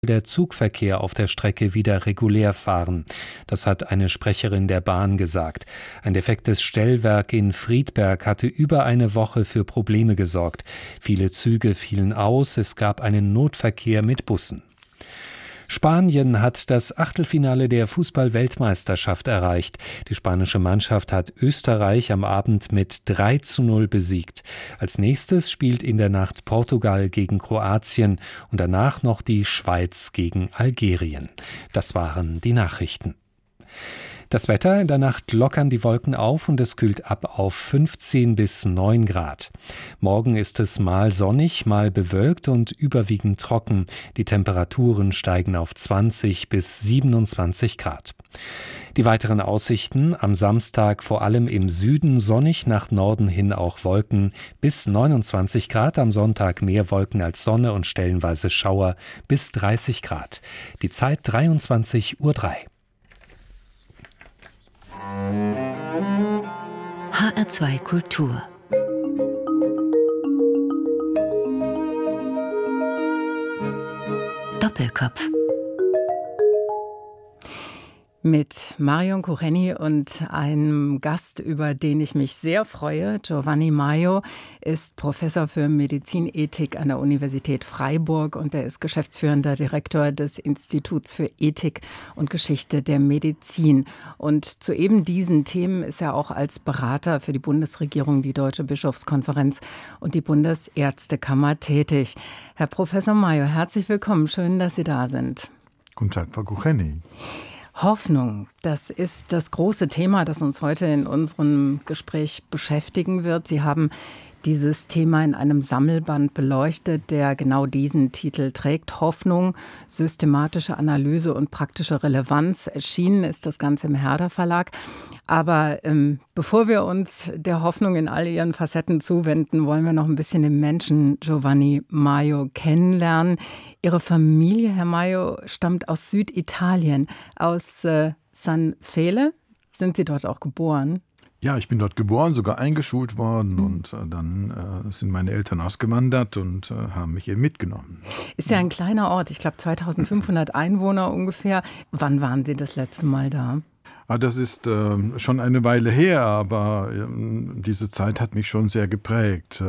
der Zugverkehr auf der Strecke wieder regulär fahren. Das hat eine Sprecherin der Bahn gesagt. Ein defektes Stellwerk in Friedberg hatte über eine Woche für Probleme gesorgt. Viele Züge fielen aus, es gab einen Notverkehr mit Bussen. Spanien hat das Achtelfinale der Fußball-Weltmeisterschaft erreicht. Die spanische Mannschaft hat Österreich am Abend mit 3:0 besiegt. Als nächstes spielt in der Nacht Portugal gegen Kroatien und danach noch die Schweiz gegen Algerien. Das waren die Nachrichten. Das Wetter: in der Nacht lockern die Wolken auf und es kühlt ab auf 15 bis 9 Grad. Morgen ist es mal sonnig, mal bewölkt und überwiegend trocken. Die Temperaturen steigen auf 20 bis 27 Grad. Die weiteren Aussichten: am Samstag vor allem im Süden sonnig, nach Norden hin auch Wolken bis 29 Grad. Am Sonntag mehr Wolken als Sonne und stellenweise Schauer bis 30 Grad. Die Zeit 23:03 Uhr. HR2 Kultur. Doppelkopf. Mit Marion Kucheni und einem Gast, über den ich mich sehr freue. Giovanni Maio ist Professor für Medizinethik an der Universität Freiburg und er ist geschäftsführender Direktor des Instituts für Ethik und Geschichte der Medizin. Und zu eben diesen Themen ist er auch als Berater für die Bundesregierung, die Deutsche Bischofskonferenz und die Bundesärztekammer tätig. Herr Professor Maio, herzlich willkommen. Schön, dass Sie da sind. Guten Tag, Frau Kucheni. Hoffnung, das ist das große Thema, das uns heute in unserem Gespräch beschäftigen wird. Sie haben dieses Thema in einem Sammelband beleuchtet, der genau diesen Titel trägt: Hoffnung, systematische Analyse und praktische Relevanz. Erschienen ist das Ganze im Herder Verlag. Aber bevor wir uns der Hoffnung in all ihren Facetten zuwenden, wollen wir noch ein bisschen den Menschen Giovanni Maio kennenlernen. Ihre Familie, Herr Maio, stammt aus Süditalien, aus San Fele. Sind Sie dort auch geboren? Ja, ich bin dort geboren, sogar eingeschult worden und dann sind meine Eltern ausgewandert und haben mich eben mitgenommen. Ist ja ein kleiner Ort, ich glaube 2500 Einwohner ungefähr. Wann waren Sie das letzte Mal da? Das ist schon eine Weile her, aber diese Zeit hat mich schon sehr geprägt,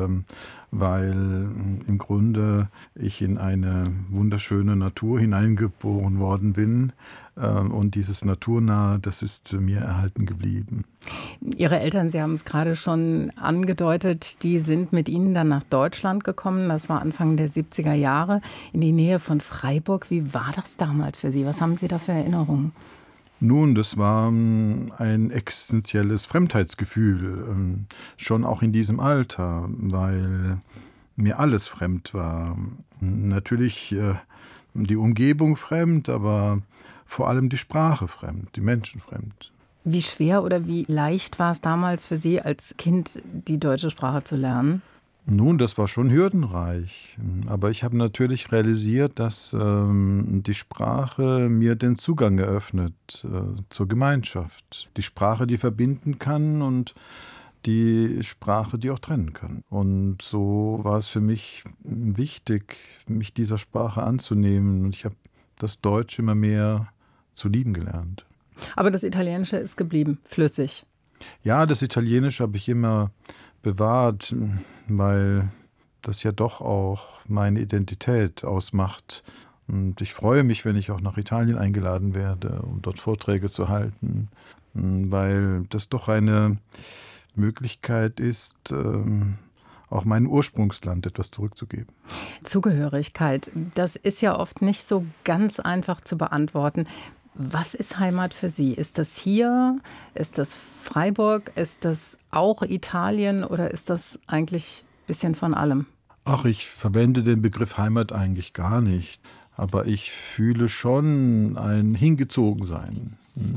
weil im Grunde ich in eine wunderschöne Natur hineingeboren worden bin. Und dieses Naturnahe, das ist mir erhalten geblieben. Ihre Eltern, Sie haben es gerade schon angedeutet, die sind mit Ihnen dann nach Deutschland gekommen. Das war Anfang der 70er Jahre in die Nähe von Freiburg. Wie war das damals für Sie? Was haben Sie da für Erinnerungen? Nun, das war ein existenzielles Fremdheitsgefühl, schon auch in diesem Alter, weil mir alles fremd war. Natürlich die Umgebung fremd, aber vor allem die Sprache fremd, die Menschen fremd. Wie schwer oder wie leicht war es damals für Sie als Kind, die deutsche Sprache zu lernen? Nun, das war schon hürdenreich, aber ich habe natürlich realisiert, dass die Sprache mir den Zugang eröffnet zur Gemeinschaft. Die Sprache, die verbinden kann und die Sprache, die auch trennen kann. Und so war es für mich wichtig, mich dieser Sprache anzunehmen. Und ich habe das Deutsche immer mehr zu lieben gelernt. Aber das Italienische ist geblieben, flüssig. Ja, das Italienische habe ich immer bewahrt, weil das ja doch auch meine Identität ausmacht. Und ich freue mich, wenn ich auch nach Italien eingeladen werde, um dort Vorträge zu halten, weil das doch eine Möglichkeit ist, auch meinem Ursprungsland etwas zurückzugeben. Zugehörigkeit, das ist ja oft nicht so ganz einfach zu beantworten. Was ist Heimat für Sie? Ist das hier? Ist das Freiburg? Ist das auch Italien? Oder ist das eigentlich ein bisschen von allem? Ach, ich verwende den Begriff Heimat eigentlich gar nicht. Aber ich fühle schon ein Hingezogensein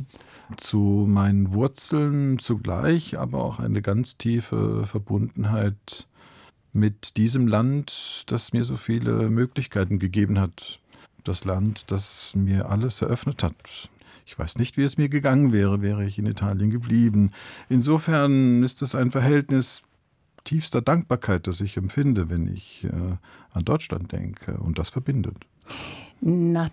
zu meinen Wurzeln zugleich, aber auch eine ganz tiefe Verbundenheit mit diesem Land, das mir so viele Möglichkeiten gegeben hat. Das Land, das mir alles eröffnet hat. Ich weiß nicht, wie es mir gegangen wäre, wäre ich in Italien geblieben. Insofern ist es ein Verhältnis tiefster Dankbarkeit, das ich empfinde, wenn ich an Deutschland denke. Und das verbindet. Nach